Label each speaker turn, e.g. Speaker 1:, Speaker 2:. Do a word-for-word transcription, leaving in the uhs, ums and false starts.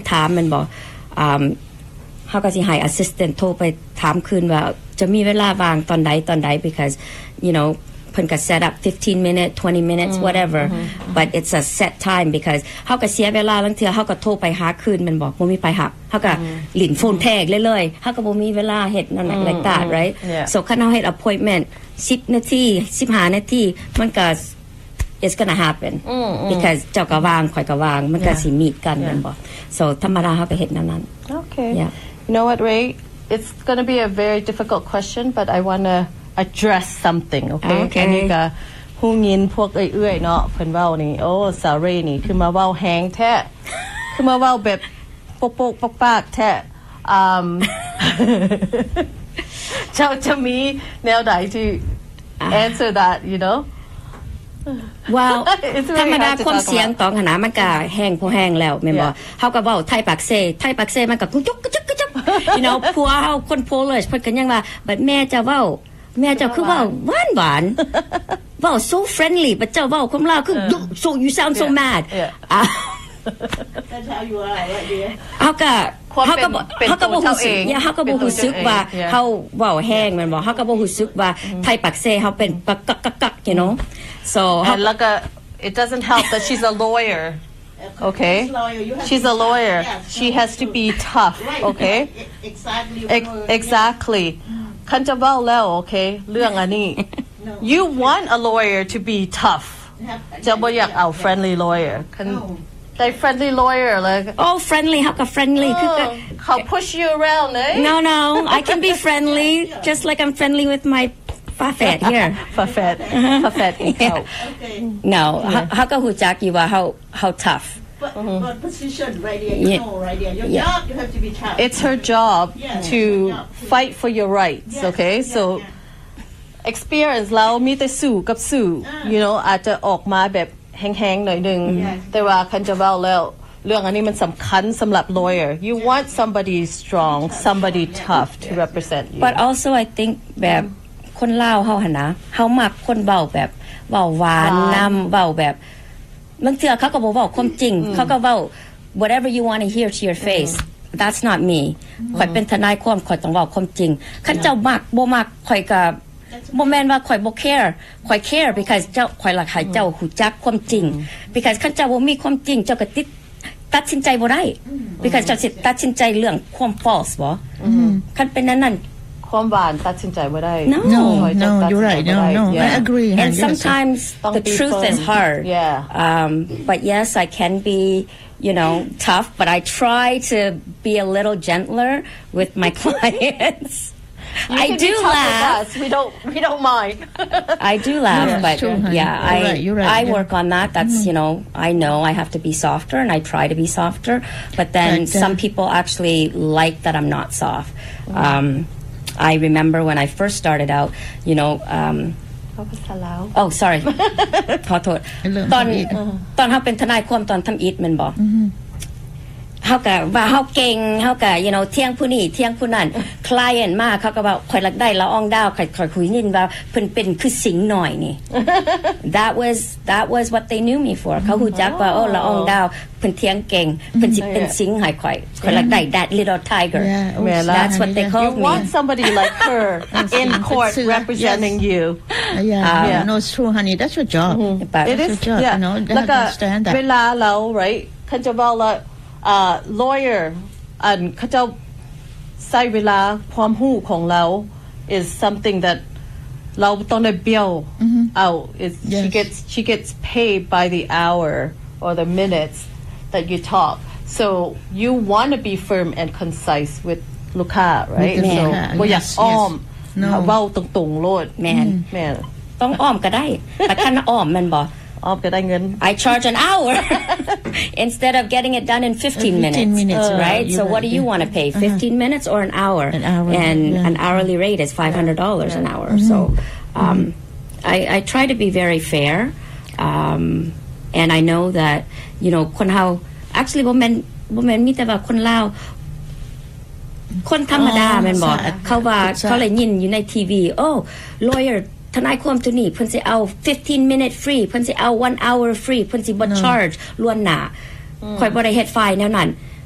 Speaker 1: ถามมันบ่อ่าเฮาก็สิให้ assistant โทรไปถามคืนว่าจะมีเวลาว่างตอนใดตอนใด because you knowเพิ่นก็ set up fifteen minutes twenty minutes whatever but it's a set time because เฮาก็เสียเวลาลางเทื่อเฮาก็โทรไปหาคืนมันบอกบ่มีไปรับเฮาก็หลินโฟนแทกเลยๆเฮาก็บ่มีเวลาเฮ็ดนั่นน่ะ like that right so คันเฮาเฮ็ด appointment tenนาทีfifteenนาทีมันก็ it's gonna happen because เจ้าก็วางข่อยก็วางมันก็สิมีกันมันบ่ so ธรรมดาเฮาก็เฮ็ดนั้นๆ
Speaker 2: okay yeah you know what Ray it's going to be a very difficult question but I want to address something okay อันนี้ก็ฮู้ยินพวกเอื้อยๆเนาะเพิ่นเว้านี่โอ้สาวเรนี่คือมาเว้าแฮงแท้คือมาเว้าแบบปกๆปากๆแท้อืมเจ้าจะมีแนวใดที่ answer that you know
Speaker 1: well ธรรมดาความเสียงตองขนาดมันก็แห้งพอแห้งแล้วแม่นบ่เฮาก็เว้าไทยปากเซไทยปากเซมันก็กุจุกกุจุกกุจุก you know ผัวเฮาคนโพลิชเพิ่นก็ยังว่าบัดแม่จะเว้าแม่เจ้าคือเว้าหวานๆเว้า so friendly บัดเจ้าเว้าความลาวคือ so you sound so mad
Speaker 3: That's how you are right there
Speaker 1: เฮาก็เฮาก็เฮาก็บ่รู้สึกเฮาก็บ่รู้สึกว่าเฮาเว้าแห้งแม่นบ่เฮาก็บ่รู้สึกว่าไทยปากเซเฮาเป็นปักกักๆๆ you know so
Speaker 2: and like a it doesn't help that she's a lawyer okay she's a lawyer she has to be tough okay
Speaker 3: exactly
Speaker 2: exactly คันจะเว้าแล้วโอเคเรื่องอันนี้ you want a lawyer to be tough จะบ่อยากเอา friendly lawyer คันได้ friendly lawyer เลย
Speaker 1: oh friendly เฮาก็ friendly คือ
Speaker 2: เขา push you around เลย
Speaker 1: no no I can be friendly just like I'm friendly with my fat here
Speaker 2: fat fat
Speaker 1: no เฮาก็ฮู้จักอยู่ว่า how how tough
Speaker 3: But, mm-hmm. but position right there, you yeah. know right there. Your yeah. job, you have to be tough.
Speaker 2: It's her job yeah. to yeah. fight for your rights, yes. okay? Yeah. So yeah. experience เรามีแต่สู้กับสู้ you know อาจจะออกมาแบบแห้งๆหน่อยนึง แต่ว่าคันจะเว้าแล้วเรื่องอันนี้มันสำคัญสำหรับ lawyer. You want somebody strong, somebody tough to represent you.
Speaker 1: But also I think แบบคนลาวเฮาหั่นนะเฮามักคนเว้าแบบเว้าหวานนำเว้าแบบบางเทื่อเขาก็บ่เว้าความจริงเขาก็เว้า whatever you want to hear to your face that's not me ข่อยเป็นทนายความข่อยต้องเว้าความจริงคันเจ้ามักบ่มักข่อยก็บ่แม่นว่าข่อยบ่ care ข่อย care because เจ้าข่อยอยากให้เจ้าฮู้จักความจริง because คันเจ้าบ่มีความจริงเจ้าก็ติดตัดสินใจบ่ได้ because เจ้าสิตัดสินใจเรื่องความ false บ่คันเป็นนั้นนั่น
Speaker 2: ความหวานตัดสินใจบ่ได้
Speaker 4: no no no you're right no no I agree
Speaker 1: and sometimes the truth is hard
Speaker 2: yeah
Speaker 1: um but yes I can be you know tough but I try to be a little gentler with my clients
Speaker 2: I
Speaker 1: do laugh
Speaker 2: we don't we don't mind
Speaker 1: I do laugh
Speaker 4: yeah,
Speaker 1: but
Speaker 4: true,
Speaker 1: yeah
Speaker 4: you're
Speaker 1: I
Speaker 4: right, you're right,
Speaker 1: I
Speaker 4: yeah.
Speaker 1: work on that that's mm-hmm. you know I know I have to be softer and I try to be softer but then but, uh, some people actually like that I'm not soft mm-hmm. um I remember when I first started out, you know, um, oh, sorry. ขอโทษตอนตอนเฮาเป็นทนายความตอนทำอีทมันบ่เฮาก็ว่าเฮาเก่งเฮาก็ you know เที่ยงผู้นี้เที่ยงผู้นั้น client มาเขาก็ว่าข่อยรักได้ละอองดาวข่อยข่อยคุยยินว่าเพิ่นเป็นคือสิงหน่อยนี่ that was that was what they knew me for เขาฮู้จักว่าโอ้ละอองดาวเพิ่นเที่ยงเก่งเพิ่นสิเป็นสิงให้ข่อยข่อยรักได้ that little tiger that's what they call me
Speaker 2: you want somebody like her in court representing you
Speaker 4: yeah no it's true honey that's your job
Speaker 2: it is yeah แล้วก็เวลาเรา right คันจะเว้าละUh, lawyer อันเขาจะใช้เวลาความรู้ของเรา is something that เราต้องได้ bill out is she gets she gets paid by the hour or the minutes that you talk so you want to be firm and concise with ลูกค้า right so บ่อยากอ้อมเว้าตรงๆโลด
Speaker 1: แม่น
Speaker 2: แม่น
Speaker 1: ต้องอ้อมก็ได้แต่คันอ้อมมันบ่
Speaker 2: อ้อมก็ได้เงิน
Speaker 1: I charge an hour instead of getting it done in fifteen minutes,
Speaker 4: minutes
Speaker 1: uh, right so what do you want to pay fifteen uh-huh. minutes or an hour,
Speaker 4: an hour
Speaker 1: and
Speaker 4: yeah.
Speaker 1: an hourly rate is five hundred dollars yeah. an hour mm-hmm. so um, mm-hmm. I, I try to be very fair um, and I know that you know คนเฮา actually บ่แม่นบ่แม่นมีแต่ว่าคนลาวคนธรรมดาแม่นบ่เขาว่าเขาเลยยินอยู่ในทีวี oh lawyerทนายความตัวนี้เพิ่นสิเอาfifteen minute free เพิ่นสิเอาone hour free เพิ่นสิบ่ charge ล้วนหน้าข่อยบ่ได้เฮ็ดไฟล์แนวนั้น